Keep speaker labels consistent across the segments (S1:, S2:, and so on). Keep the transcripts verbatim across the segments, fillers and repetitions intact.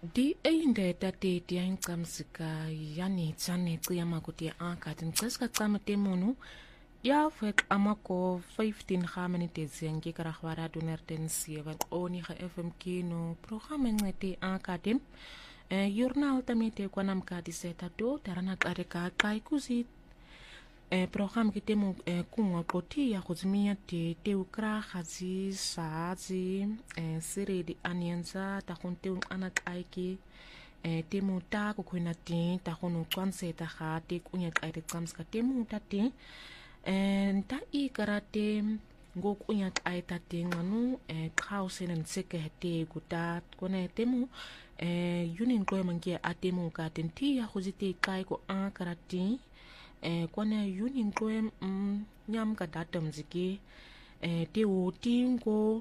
S1: Di eyindoda teti yayingicamsika yanitshaneci yamakuti akati ngicesika camete munu yafek amako fifteen minutes ngikarakhwara dunertensie oni ga F M kino programme ncete akati eh journal tamete kwanamkati seta do darana qareka kai kuzi eh program kitemu eh kunwa poti ya khuzimia te te ukra khazi sazi eh siri di anienza ta khonte ana kaiki eh temu ta ko khona ti ta khono kwanse ta kha te kunya kaite tsamska temu ta ti eh ta i karate ngo kunya kaita te nganu eh khause nen seke te guta kone temu eh yunin ko mangia atemu ka tenti ya khuzite kai ko a karati eh kwana yunin kwe mm, nyam ka datam ziki eh te o tingo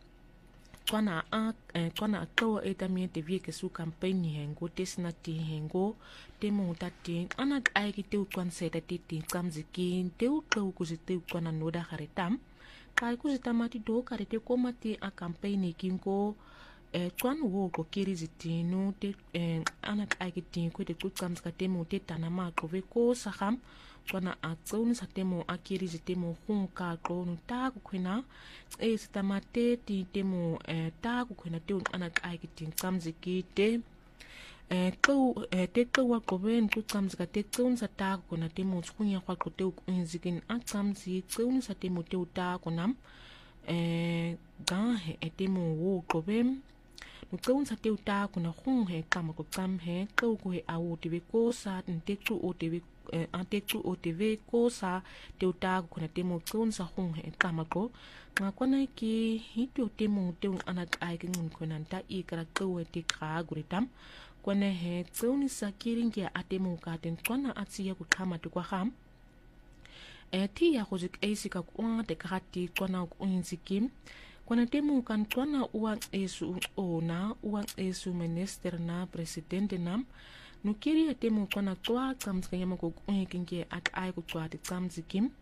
S1: kwana a eh, kwana to etami te vie ke su campaign hengo tesna ti hengo te mo tati ana ai ki te kwan se te ti kam ziki te u ko ku te kwana noda kharitam kai ku zitamati do kare te komati a campaign kingo eh kwan wo ko kiri zitinu te eh, ana ai ki tin ko te ku kam ska te mo te tanama ko ve ko saham kwana a tsoni sa temo a kiri zitemo hunka ko no ta ku khina e sitamate ti temo eh ta ku khina te ana ai ki tin kam ziki te eh ko eh te ko wa ko ben ku kam zika te tsoni sa ta ku na temo tsunya kwa ko te ku inzikin a kam zi tsoni sa temo te uta ko nam eh ga he etemo wo ko ben no tsoni sa te uta ko na khung he kam ko kam he ko ko he a wo te be ko sa te tsu o te be ante tu o T V ko sa te uta ko na temo tson sa hung he kamako nga kona ki hito temo te un ana ai ke ngun ko nan ta i kara ko te kha guritam kona he tsoni sa kiringi atemo ka ten kona atsia ku khama te kwa kham e ti ya ko zik eisika ku te khati kona ku inzikim kona temo kan kona uan esu ona uan esu minister na presidente nam no kiri temu kona toa tsamska yama ko kinge at ai ko toa te tsamzikim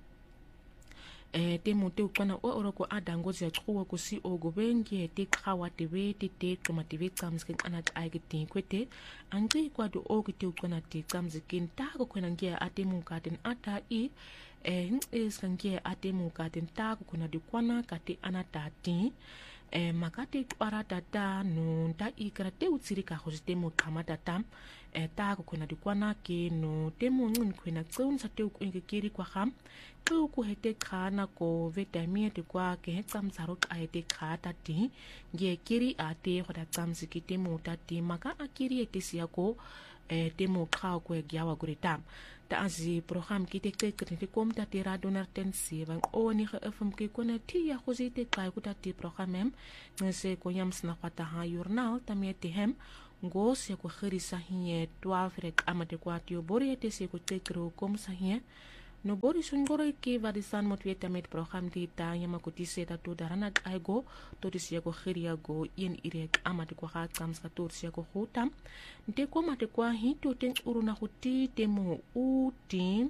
S1: eh temu te kona o oro ko adango zia tsuwa ko si o go bengi te khawa te we te te kama te we tsamska ana ai ke tin kwete angi kwa do o ke te kona te tsamzikin ta ko kona ngia atemu ka ten ata i eh is kange atemu ka ten ta ko kona de kwana ka te ana ta ti eh makate para tata no ta ikra te utsiri ka ho temo kama tata eh ta ko kona dikwana ke no temo ngun kwena tsun sa te ku ngekiri kwa kham ku ku hete khana ko vitamine te kwa ke tsam zaro ka hete kha tati nge kiri ate ho da tsam siki temo tati maka akiri ete sia ko eh temo kha ko gya wa guritam ta azi program ki te te te kom ta te radonar ten si bang o ni ge fm ki kona ti ya go zite kai ku ta ti program ngese ko yam sna kwata ha journal ta me te hem ngo se ko khiri sa hiye twelve rek amate kwa ti bori ete se ko te kro kom sa hiye no bori sun goro ki va di san mot vieta met program ti ta yama ko ti se ta to darana ai go to ti se ko khiri ya go yen irek amate kwa ha kam sa to se ko hutam nte ko mate kwa hito ten uruna huti temo uti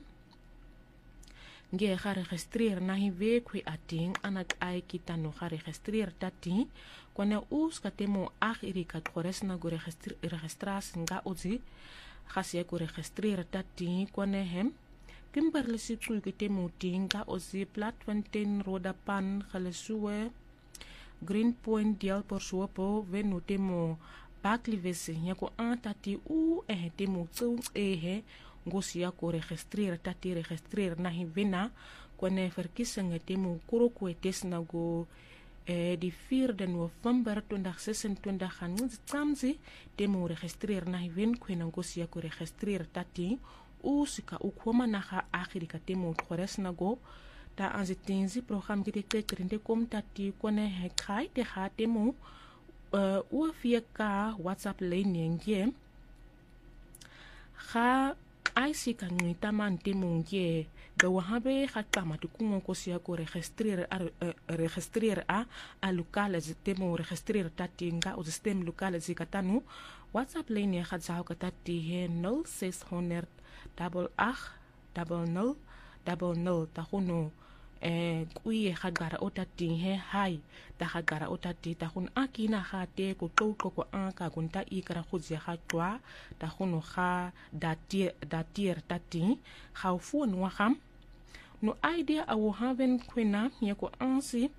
S1: nge ga registreer na hi we kwi ating anak ai kita no ga registreer tati kwana us ka temo ag irika khores na go registras nga ozi ga se ko registreer tati kwana hem kimberle si tsul ke temo tinga ozi platfontein roda pan khalesue green point dial por suopo ve no temo baklivese yako antati u eh temo tsu eh ngosia ko registreer tati registreer na hivena kwane verkiesingen temo kuro ko tesna go eh die vierde November twintig sesentwintig gaan ons tsamzi temo registreer na hiven kwena ngosia ko registreer tati u sika u koma na ga agirika temo khores na go ta anzitinzi program ki te krinde kom tati kwane he khai te ga temo uh, u via ka WhatsApp line nge ga ai sika ngita man temo nge be wahabe ga kama tukungo ko sia ko registreer a uh, registreer a a lokale temo registreer tati nga o system lokale zikatanu WhatsApp line ga tsao ka tati he nul six honderd double eight double nul double nul ta hono eh kuye khagara otati he hai ta khagara otati ta hun akina khate ko tlotlo ko anka kunta ikara khuzia khatwa ta hunu kha datir datir tati khawfun wa kham no idea awu haven kwena yeko ansi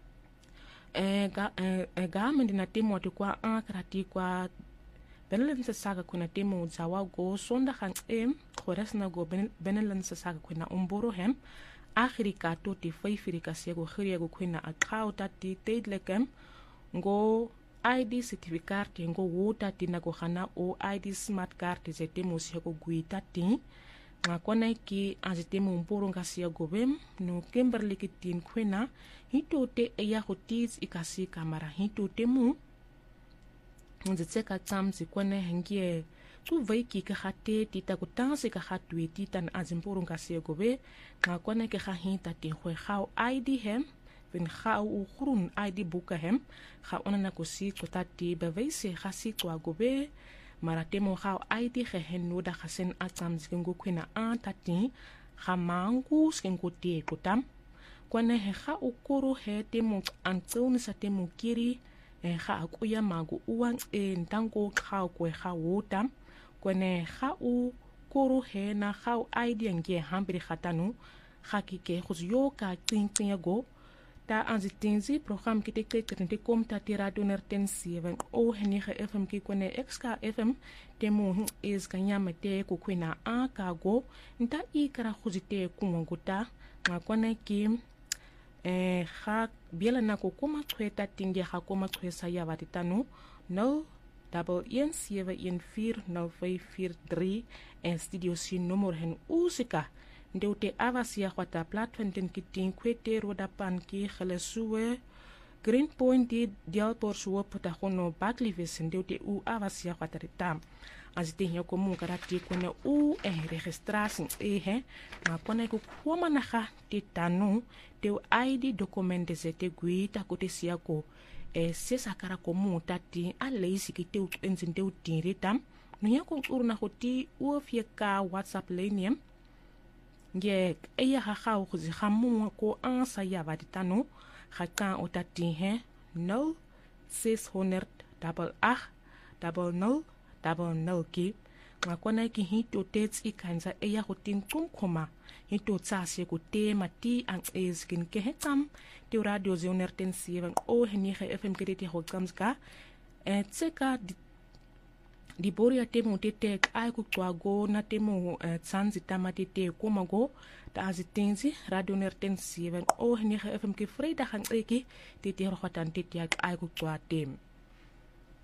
S1: eh ga eh, ga mendina temo te kwa ankrati kwa benelen sa saga kuna temo zawa go sonda khan em khoresna go benelen sa saga kuna umboro hem akhiri ka to te faifiri ka sego khiri go kuna akau tati teidlekem go I D certificate ngo wota tina go khana o I D smart card ze temo sego guita ti ngakona ki azitemo umboro ngasia go bem no Kimberley kitin kwena hito te eya hotiz ikasi kamara hito temu nzitseka tsamzi kone hengie tu vaiki ka khate tita ko tanse ka khatwe titan azimporo ngase gobe ngakona ke khahita te khwe khao I D hem ben khao u khurun I D buka hem kha onana ko si kotati beweise khasi kwa gobe maratemo khao I D khehen no da khasen atsamzi ngo kwena antati khamangu skengo te kotam kone he kha ukuru he temo antseuni sa temo kiri e kha akuya magu uwan e ntango khao kwe kha wota kone kha u kuru he na khao I D nge hambiri khatanu kha kike khuzyo ka tsintsing go ta anzitinzi program kite kite kom ta tira doner ten seven o henige F M ki kone exka F M temo is kanyama te ku kwena a kago nta ikara khuzite kumongota ngakone ki eh ha biela na ko koma tshweta tinge ha koma tshwesa ya batitano no double one seven one four nine five four three en studio si numero hen usika ndeute avasia kwata platform den kitin kwete roda panki khalesuwe Green Point di dial por suo pota hono baklivis ndeute u avasia kwata ritam azite ko mu karati kone u e registrasie e he ma kone ko koma na ga titanu te I D document zete guita ko te sia ko e se sakara ko mu tati a leisi ki te enzin te utiritam no ya ko urna ko ti u fieka WhatsApp leniem nge e ya ha ga go zi gamu ko ansa ya batitanu ga ka o tati he no six hundred double ah double no double no ki ngakona ki hito tets ikanza eya go tinkum khoma hito tsase ko te mati ang eskin ke hetam te radio zone ten seven o henige F M kete go tsamska e tseka di boria temo tete ai ku twago na temo tsanzi tamati te komago ta azitenzi radio ten seven o henige F M ke freida hang eki te te rotan te ai ku twa tem